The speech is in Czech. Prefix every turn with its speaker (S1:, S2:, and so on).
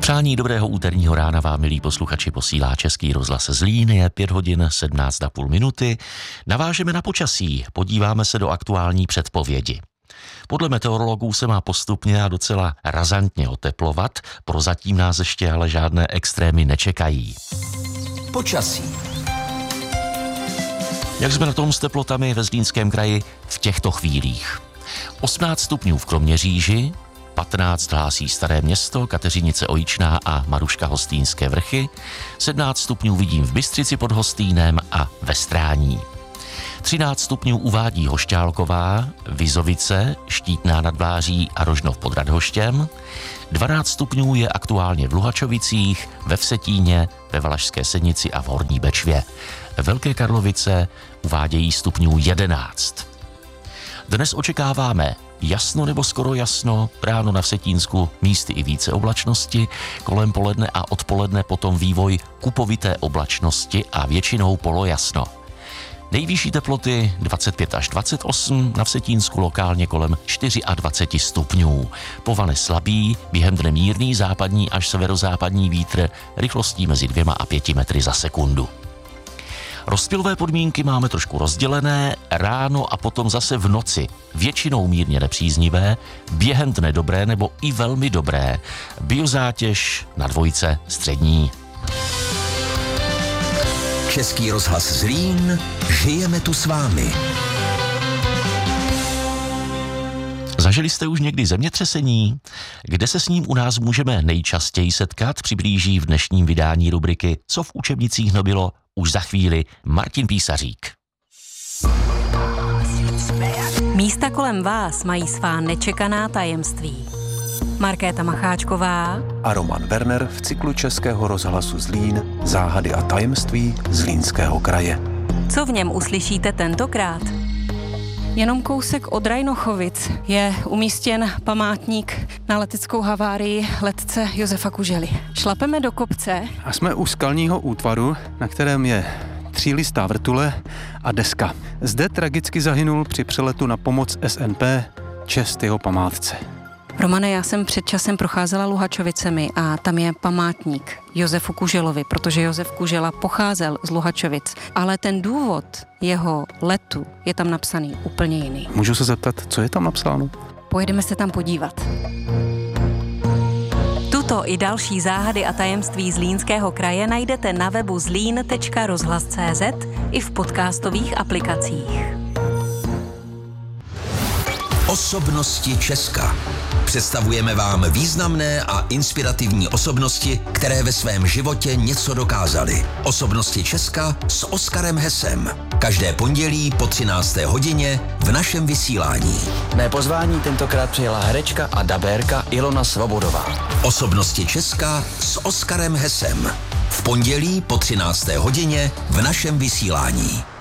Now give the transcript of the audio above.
S1: Přání dobrého úterního rána vám, milí posluchači, posílá Český rozhlas Zlín. Je 5 hodin 17,5 minuty. Navážeme na počasí, podíváme se do aktuální předpovědi. Podle meteorologů se má postupně a docela razantně oteplovat, prozatím nás ještě ale žádné extrémy nečekají.
S2: Počasí.
S1: Jak jsme na tom s teplotami ve Zlínském kraji v těchto chvílích? 18 stupňů v Kroměříži, 15 hlásí Staré Město, Kateřinice Ojičná a Maruška Hostýnské Vrchy, 17 stupňů vidím v Bystřici pod Hostýnem a ve Strání. 13 stupňů uvádí Hošťálková, Vizovice, Štítná nad Vláří a Rožnov pod Radhoštěm, 12 stupňů je aktuálně v Luhačovicích, ve Vsetíně, ve Valašské Senici a v Horní Bečvě. Velké Karlovice uvádějí stupňů 11. Dnes očekáváme jasno nebo skoro jasno, ráno na Vsetínsku místy i více oblačnosti, kolem poledne a odpoledne potom vývoj kupovité oblačnosti a většinou polojasno. Nejvyšší teploty 25 až 28, na Vsetínsku lokálně kolem 24 stupňů. Povane slabý, během dne mírný západní až severozápadní vítr rychlostí mezi 2 a 5 metry za sekundu. Rozptylové podmínky máme trošku rozdělené, ráno a potom zase v noci, většinou mírně nepříznivé, během dne dobré nebo i velmi dobré, biozátěž na dvojce střední.
S2: Český rozhlas Zlín, žijeme tu s vámi.
S1: Zažili jste už někdy zemětřesení? Kde se s ním u nás můžeme nejčastěji setkat, přiblíží v dnešním vydání rubriky Co v učebnicích nebylo už za chvíli Martin Písařík.
S3: Místa kolem vás mají svá nečekaná tajemství. Markéta Macháčková
S4: a Roman Werner v cyklu Českého rozhlasu Zlín Záhady a tajemství Zlínského kraje.
S3: Co v něm uslyšíte tentokrát?
S5: Jenom kousek od Rajnochovic je umístěn památník na leteckou havárii letce Josefa Kužely. Šlapeme do kopce
S4: A jsme u skalního útvaru, na kterém je 3listá vrtule a deska. Zde tragicky zahynul při přeletu na pomoc SNP, čest jeho památce.
S5: Romane, já jsem před časem procházela Luhačovicemi a tam je památník Josefu Kuželovi, protože Josef Kužela pocházel z Luhačovic, ale ten důvod jeho letu je tam napsaný úplně jiný.
S4: Můžu se zeptat, co je tam napsáno?
S5: Pojedeme se tam podívat.
S3: Tuto i další záhady a tajemství Zlínského kraje najdete na webu zlin.rozhlas.cz i v podcastových aplikacích.
S2: Osobnosti Česka. Představujeme vám významné a inspirativní osobnosti, které ve svém životě něco dokázaly. Osobnosti Česka s Oskarem Hesem. Každé pondělí po 13. hodině v našem vysílání.
S6: Mé pozvání tentokrát přijela herečka a dabérka Ilona Svobodová.
S2: Osobnosti Česka s Oskarem Hesem. V pondělí po 13. hodině v našem vysílání.